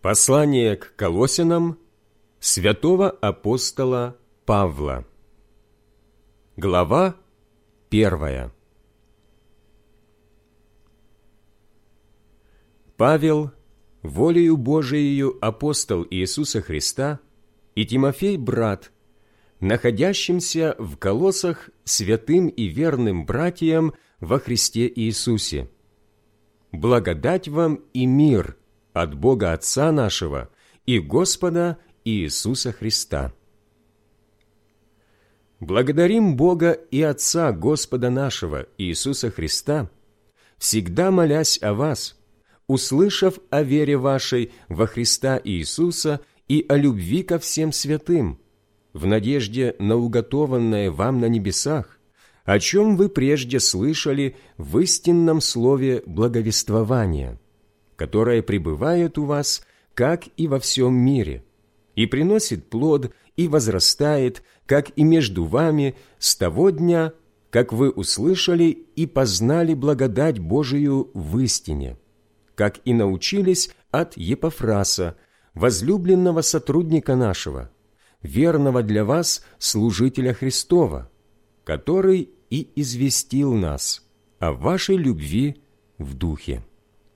Послание к Колоссянам святого апостола Павла. Глава 1. Павел, волею Божиею апостол Иисуса Христа, и Тимофей, брат, находящимся в Колоссах святым и верным братьям во Христе Иисусе. Благодать вам и мир от Бога Отца нашего и Господа Иисуса Христа. Благодарим Бога и Отца Господа нашего Иисуса Христа, всегда молясь о вас, услышав о вере вашей во Христа Иисуса и о любви ко всем святым, в надежде на уготованное вам на небесах, о чем вы прежде слышали в истинном слове благовествования, которое пребывает у вас, как и во всем мире, и приносит плод и возрастает, как и между вами, с того дня, как вы услышали и познали благодать Божию в истине, как и научились от Епафраса, возлюбленного сотрудника нашего, верного для вас служителя Христова, который и известил нас о вашей любви в Духе.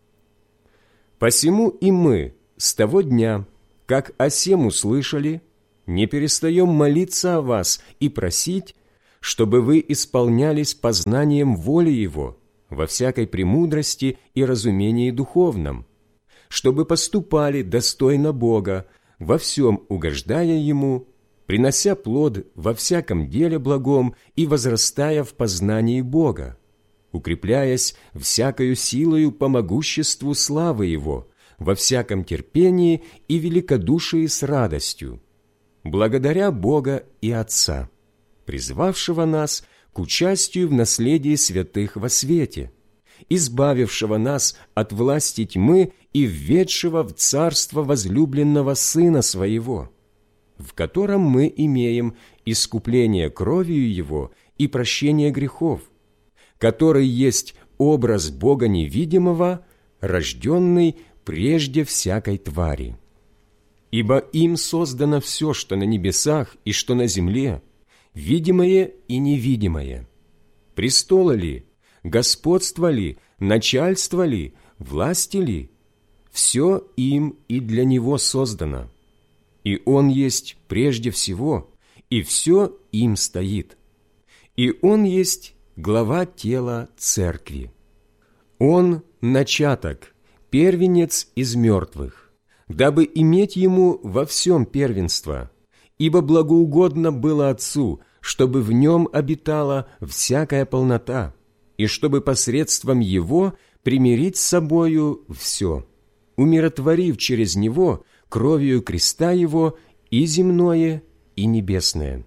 Посему и мы с того дня, как о сем услышали, не перестаем молиться о вас и просить, чтобы вы исполнялись познанием воли Его во всякой премудрости и разумении духовном, чтобы поступали достойно Бога, во всем угождая Ему, принося плод во всяком деле благом и возрастая в познании Бога, укрепляясь всякою силою по могуществу славы Его, во всяком терпении и великодушии с радостью, благодаря Бога и Отца, призвавшего нас к участию в наследии святых во свете, избавившего нас от власти тьмы и введшего в царство возлюбленного Сына Своего, в котором мы имеем искупление кровью Его и прощение грехов, который есть образ Бога невидимого, рожденный прежде всякой твари. Ибо им создано все, что на небесах и что на земле, видимое и невидимое. Престолы ли, господство ли, начальство ли, власти ли, все им и для Него создано. И Он есть прежде всего, и все им стоит. И Он есть глава тела Церкви. Он – начаток, первенец из мертвых, дабы иметь Ему во всем первенство, ибо благоугодно было Отцу, чтобы в Нем обитала всякая полнота, и чтобы посредством Его примирить с собою все, умиротворив через Него кровью креста Его и земное, и небесное.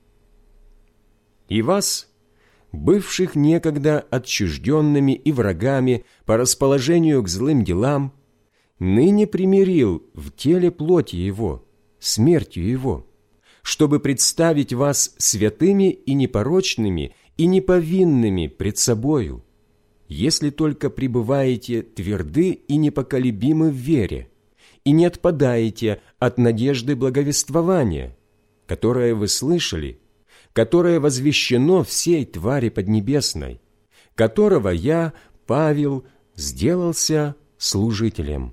И вас, бывших некогда отчужденными и врагами по расположению к злым делам, ныне примирил в теле плоти Его, смертью Его, чтобы представить вас святыми и непорочными и неповинными пред собою, если только пребываете тверды и непоколебимы в вере, и не отпадаете от надежды благовествования, которое вы слышали, которое возвещено всей твари поднебесной, которого я, Павел, сделался служителем.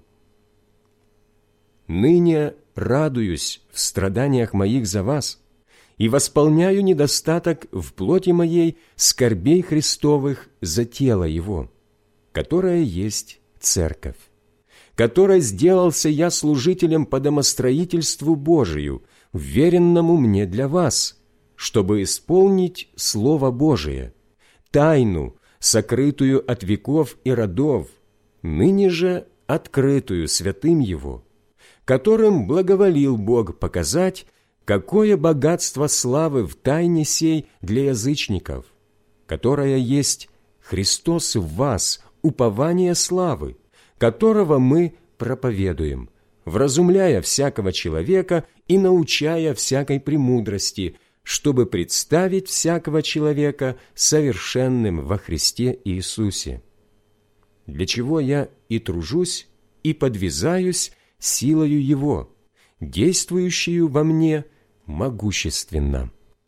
Ныне радуюсь в страданиях моих за вас и восполняю недостаток в плоти моей скорбей Христовых за тело Его, которое есть Церковь, которой сделался я служителем по домостроительству Божию, вверенному мне для вас, чтобы исполнить Слово Божие, тайну, сокрытую от веков и родов, ныне же открытую святым Его, которым благоволил Бог показать, какое богатство славы в тайне сей для язычников, которая есть Христос в вас, упование славы, которого мы проповедуем, вразумляя всякого человека и научая всякой премудрости, чтобы представить всякого человека совершенным во Христе Иисусе. Для чего я и тружусь, и подвязаюсь силою Его, действующую во мне могущественно».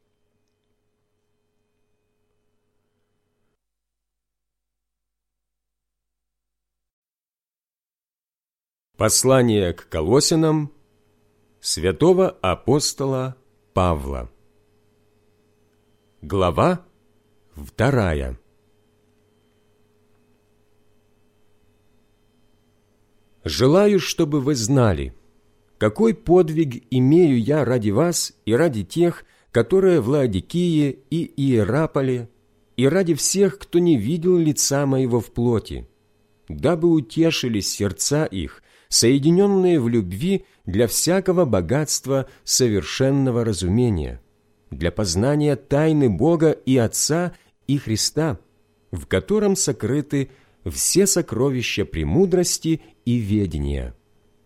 Послание к Колоссянам святого апостола Павла. Глава 2. «Желаю, чтобы вы знали, какой подвиг имею я ради вас и ради тех, которые в Лаодикее и Иераполе, и ради всех, кто не видел лица моего в плоти, дабы утешились сердца их, соединенные в любви для всякого богатства совершенного разумения, для познания тайны Бога и Отца и Христа, в котором сокрыты все сокровища премудрости и ведения.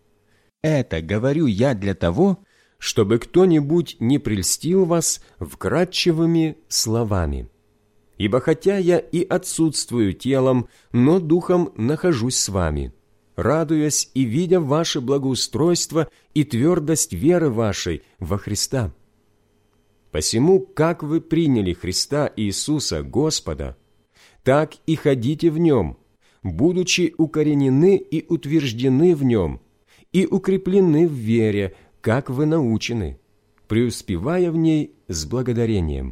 Это говорю я для того, чтобы кто-нибудь не прельстил вас вкрадчивыми словами. Ибо хотя я и отсутствую телом, но духом нахожусь с вами, радуясь и видя ваше благоустройство и твердость веры вашей во Христа. Посему, как вы приняли Христа Иисуса Господа, так и ходите в Нем, будучи укоренены и утверждены в Нем, и укреплены в вере, как вы научены, преуспевая в ней с благодарением.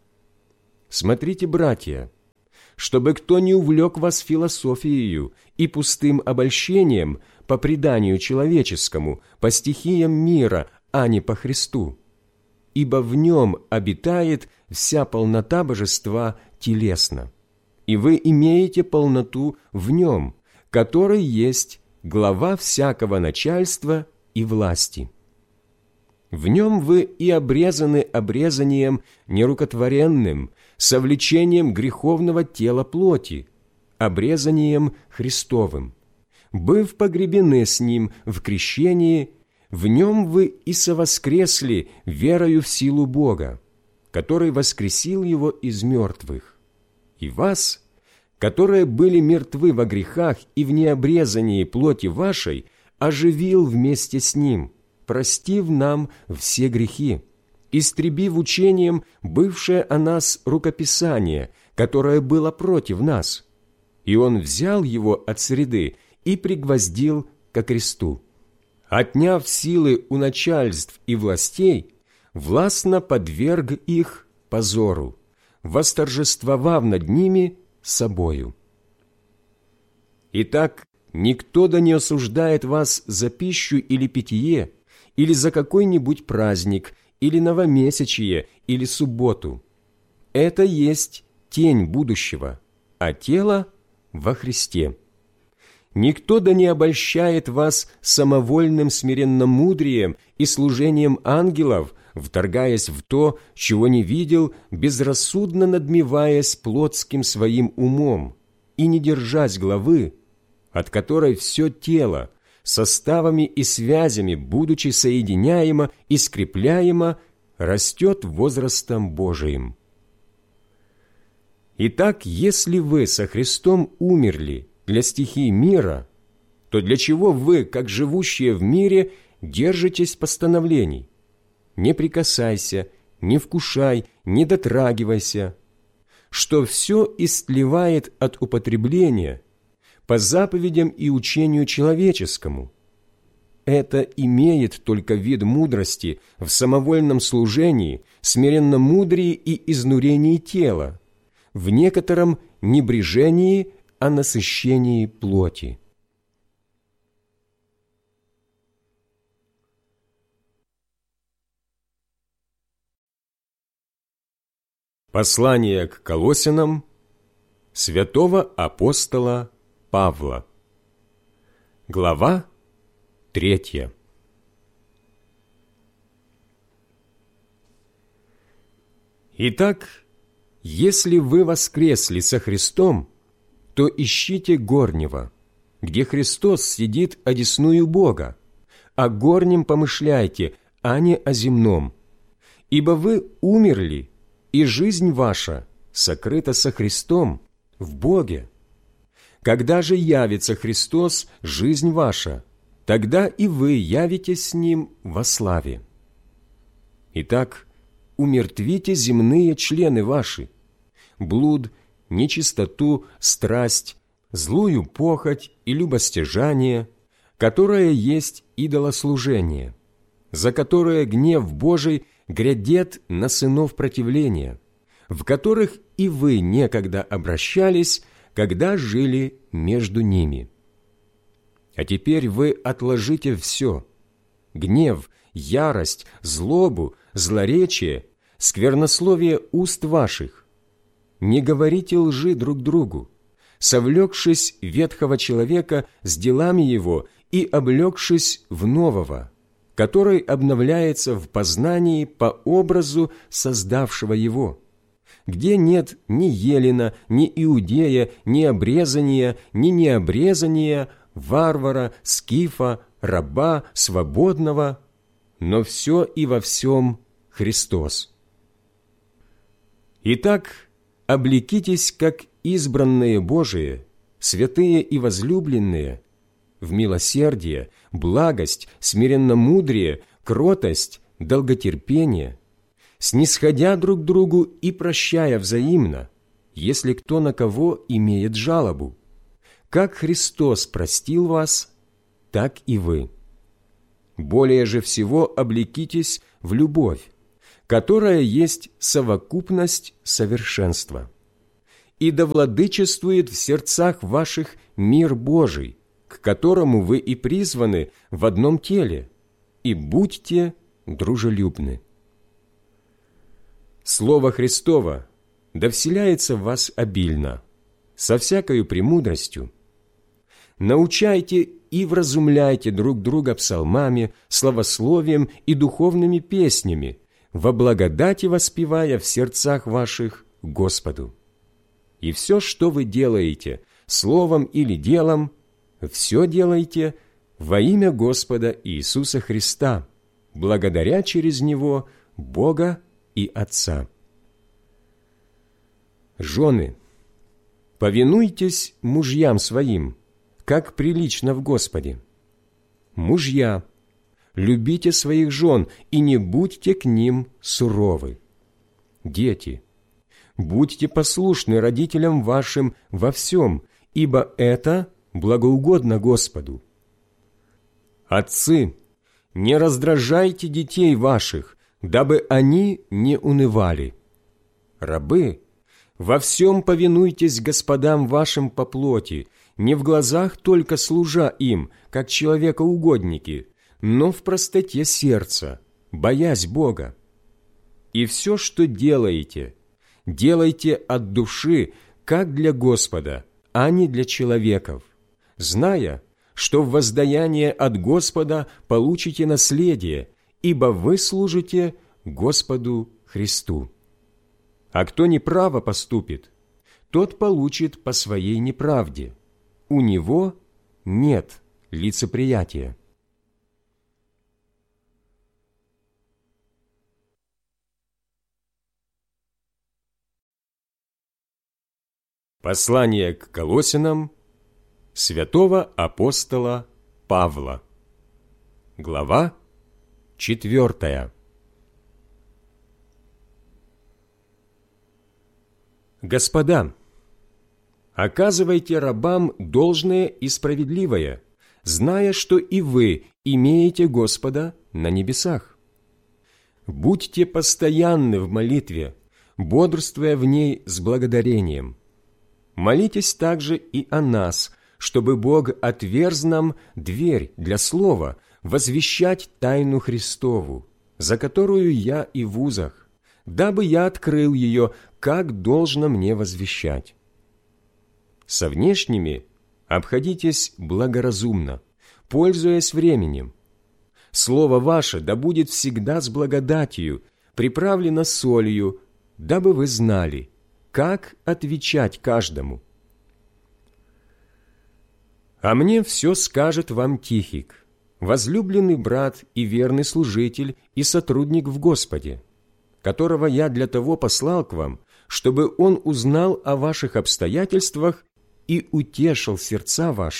Смотрите, братья, чтобы кто не увлек вас философией и пустым обольщением по преданию человеческому, по стихиям мира, а не по Христу. Ибо в Нем обитает вся полнота божества телесно, и вы имеете полноту в Нем, который есть глава всякого начальства и власти. В Нем вы и обрезаны обрезанием нерукотворенным, совлечением греховного тела плоти, обрезанием Христовым, быв погребены с Ним в крещении, в Нем вы и совоскресли верою в силу Бога, который воскресил Его из мертвых, и вас, которые были мертвы во грехах и в необрезании плоти вашей, оживил вместе с Ним, простив нам все грехи, истребив учением бывшее о нас рукописание, которое было против нас, и Он взял его от среды и пригвоздил ко кресту. Отняв силы у начальств и властей, властно подверг их позору, восторжествовав над ними собою. Итак, никто да не осуждает вас за пищу или питье, или за какой-нибудь праздник, или новомесячие, или субботу. Это есть тень будущего, а тело во Христе. Никто да не обольщает вас самовольным смиренномудрием и служением ангелов, вторгаясь в то, чего не видел, безрассудно надмеваясь плотским своим умом и не держась главы, от которой все тело, составами и связями, будучи соединяемо и скрепляемо, растет возрастом Божиим. Итак, если вы со Христом умерли для стихий мира, то для чего вы, как живущие в мире, держитесь постановлений? Не прикасайся, не вкушай, не дотрагивайся, что все истлевает от употребления по заповедям и учению человеческому. Это имеет только вид мудрости в самовольном служении, смиренномудрии и изнурении тела, в некотором небрежении о насыщении плоти. Послание к Колоссянам святого апостола Павла. Глава 3. Итак, если вы воскресли со Христом, то ищите горнего, где Христос сидит одесную Бога, о горнем помышляйте, а не о земном. Ибо вы умерли, и жизнь ваша сокрыта со Христом в Боге. Когда же явится Христос, жизнь ваша, тогда и вы явитесь с Ним во славе. Итак, умертвите земные члены ваши: блуд, нечистоту, страсть, злую похоть и любостяжание, которое есть идолослужение, за которое гнев Божий грядет на сынов противления, в которых и вы некогда обращались, когда жили между ними. А теперь вы отложите все: гнев, ярость, злобу, злоречие, сквернословие уст ваших. Не говорите лжи друг другу, совлекшись ветхого человека с делами его и облегшись в нового, который обновляется в познании по образу создавшего его, где нет ни елена, ни иудея, ни обрезания, ни необрезания, варвара, скифа, раба, свободного, но все и во всем Христос. Итак, облекитесь, как избранные Божии, святые и возлюбленные, в милосердие, благость, смиренномудрие, кротость, долготерпение, снисходя друг другу и прощая взаимно, если кто на кого имеет жалобу. Как Христос простил вас, так и вы. Более же всего облекитесь в любовь, которая есть совокупность совершенства. И да владычествует в сердцах ваших мир Божий, к которому вы и призваны в одном теле, и будьте дружелюбны. Слово Христово да вселяется в вас обильно, со всякою премудростью. Научайте и вразумляйте друг друга псалмами, славословием и духовными песнями, во благодати воспевая в сердцах ваших Господу. И все, что вы делаете, словом или делом, все делайте во имя Господа Иисуса Христа, благодаря через Него Бога и Отца. Жены, повинуйтесь мужьям своим, как прилично в Господе. Мужья, любите своих жен и не будьте к ним суровы. Дети, будьте послушны родителям вашим во всем, ибо это благоугодно Господу. Отцы, не раздражайте детей ваших, дабы они не унывали. Рабы, во всем повинуйтесь господам вашим по плоти, не в глазах только служа им, как человекоугодники, но в простоте сердца, боясь Бога. И все, что делаете, делайте от души, как для Господа, а не для человеков, зная, что в воздаяние от Господа получите наследие, ибо вы служите Господу Христу. А кто неправо поступит, тот получит по своей неправде. У него нет лицеприятия. Послание к Колоссянам святого апостола Павла. Глава 4. Господа, оказывайте рабам должное и справедливое, зная, что и вы имеете Господа на небесах. Будьте постоянны в молитве, бодрствуя в ней с благодарением. Молитесь также и о нас, чтобы Бог отверз нам дверь для слова возвещать тайну Христову, за которую я и в узах, дабы я открыл ее, как должно мне возвещать. Со внешними обходитесь благоразумно, пользуясь временем. Слово ваше да будет всегда с благодатью, приправлено солью, дабы вы знали, как отвечать каждому. А мне все скажет вам Тихик, возлюбленный брат и верный служитель и сотрудник в Господе, которого я для того послал к вам, чтобы он узнал о ваших обстоятельствах и утешил сердца ваши,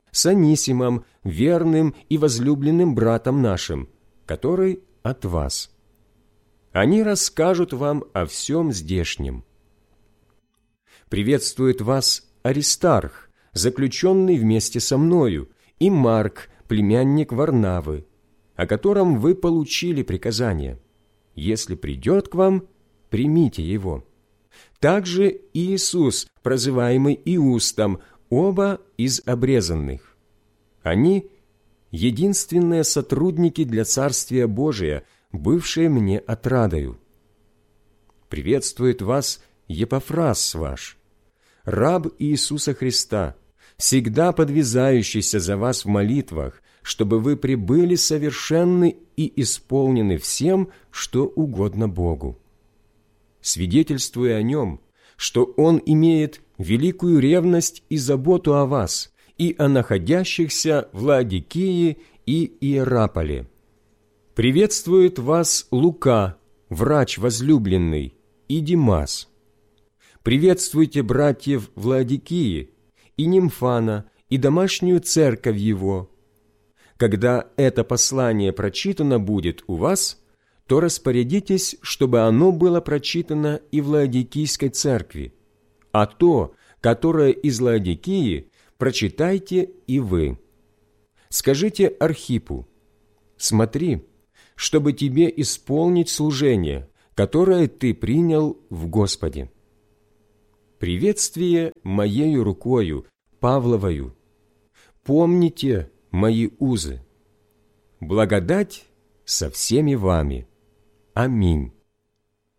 с Анисимом, верным и возлюбленным братом нашим, который от вас. Они расскажут вам о всем здешнем. Приветствует вас Аристарх, заключенный вместе со мною, и Марк, племянник Варнавы, о котором вы получили приказание. Если придет к вам, примите его. Также Иисус, прозываемый Иустом, оба из обрезанных. Они – единственные сотрудники для Царствия Божия, бывшие мне отрадою. Приветствует вас Епафрас ваш, раб Иисуса Христа, всегда подвязающийся за вас в молитвах, чтобы вы пребыли совершенны и исполнены всем, что угодно Богу. Свидетельствуя о нем, что он имеет великую ревность и заботу о вас и о находящихся в Лаодикее и Иераполе. Приветствует вас Лука, врач возлюбленный, и Димас. Приветствуйте братьев в Лаодикее, и Нимфана, и домашнюю церковь его. Когда это послание прочитано будет у вас, то распорядитесь, чтобы оно было прочитано и в Лаодикийской церкви, а то, которое из Лаодикии, прочитайте и вы. Скажите Архипу: смотри, чтобы тебе исполнить служение, которое ты принял в Господе. Приветствие моею рукою, Павловою. Помните мои узы. Благодать со всеми вами. Аминь.